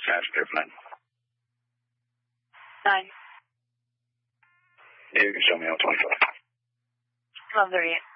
passenger plane? 9. You can show me on 25. 12:38.